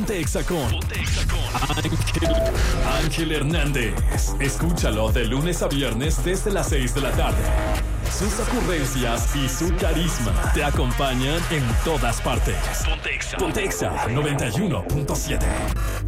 Ponte Exa con Ángel Hernández. Escúchalo de lunes a viernes desde las 6 de la tarde. Sus ocurrencias y su carisma te acompañan en todas partes. Ponte Exa 91.7.